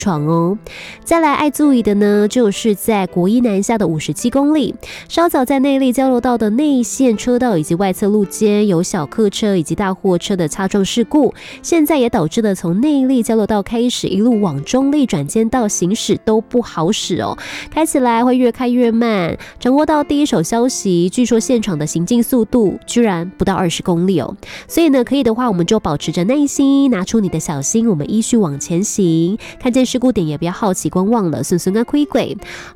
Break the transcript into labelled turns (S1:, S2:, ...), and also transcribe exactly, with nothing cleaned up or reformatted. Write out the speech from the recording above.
S1: 闯哦。再来爱注意的呢，就是在国一南下的五十七公里，稍早在内坜交流道的内线车道以及外侧路肩有小客车以及大货车的擦撞事故，现在也导致了从内坜交流道开始一路往中坜转间道行驶都不好使哦，开起来会越开越慢。掌握到第一手消息，据说现场的行进速度居然不到二十公里哦，所以呢，可以的话我们就保持着耐心，拿出你的小心，我们依序往前行，看见事故点也不要好奇观望了，顺顺啊亏鬼。